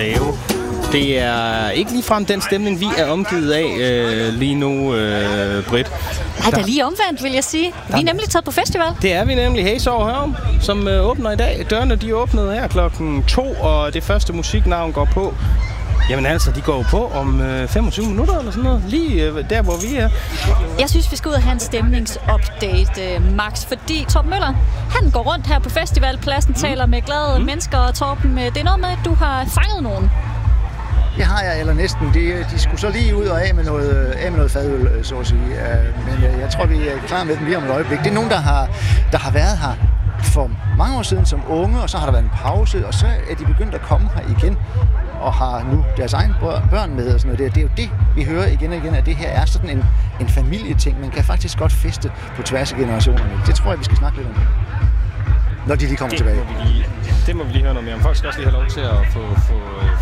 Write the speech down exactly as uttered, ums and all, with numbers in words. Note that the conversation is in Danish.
Det er ikke ligefrem den stemning, vi er omgivet af øh, lige nu, øh, Britt. Nej, det er lige omvendt, vil jeg sige. Vi er nemlig taget på festival. Det er vi nemlig. Hazeover Hørum, som øh, åbner i dag. Dørene de åbnede her klokken to, og det første musiknavn går på. Jamen altså, de går jo på om øh, femogtyve minutter eller sådan noget. Lige øh, der, hvor vi er. Jeg synes, vi skal ud og have en stemningsupdate, øh, Max. Fordi Torben Møller, han går rundt her på festivalpladsen, mm. taler med glade mm. mennesker. Og Torben, det er noget med, at du har fanget nogen. Det har jeg, eller næsten. De, de skulle så lige ud og af med noget, af med noget fadøl, så at sige. Men jeg tror, vi er klar med dem lige om et øjeblik. Det er nogen, der har, der har været her for mange år siden som unge, og så har der været en pause, og så er de begyndt at komme her igen, og har nu deres egne børn med og sådan noget. Det er jo det, vi hører igen og igen, at det her er sådan en, en familieting. Man kan faktisk godt feste på tværs af generationerne. Det tror jeg, vi skal snakke lidt om, når de lige kommer det tilbage. Må vi lige, det må vi lige høre noget mere om. Folk skal også lige have lov til at få, få